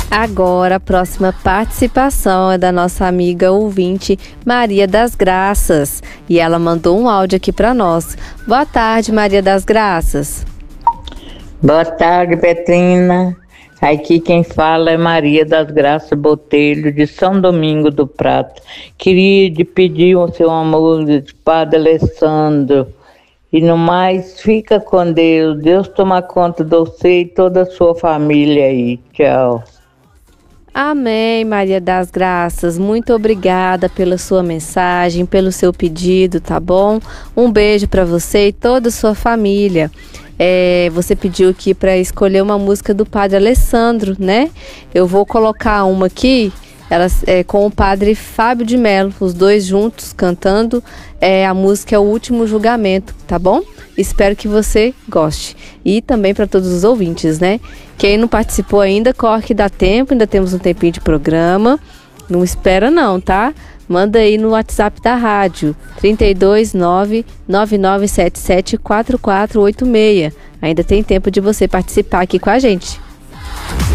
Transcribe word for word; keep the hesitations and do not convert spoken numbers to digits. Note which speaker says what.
Speaker 1: Agora, a próxima participação é da nossa amiga ouvinte Maria das Graças. E ela mandou um áudio aqui para nós. Boa tarde, Maria das Graças.
Speaker 2: Boa tarde, Petrina. Aqui quem fala é Maria das Graças Botelho, de São Domingo do Prata. Queria te pedir o seu amor de Padre Alessandro. E no mais, fica com Deus. Deus toma conta de você e toda a sua família aí. Tchau.
Speaker 1: Amém, Maria das Graças. Muito obrigada pela sua mensagem, pelo seu pedido, tá bom? Um beijo para você e toda a sua família. É, você pediu aqui para escolher uma música do Padre Alessandro, né? Eu vou colocar uma aqui, ela, é, com o Padre Fábio de Mello, os dois juntos cantando. É, a música é O Último Julgamento, tá bom? Espero que você goste. E também para todos os ouvintes, né? Quem não participou ainda, corre que dá tempo, ainda temos um tempinho de programa. Não espera não, tá? Manda aí no WhatsApp da rádio, trinta e dois, nove nove nove sete sete, quatro quatro oito seis. Ainda tem tempo de você participar aqui com a gente.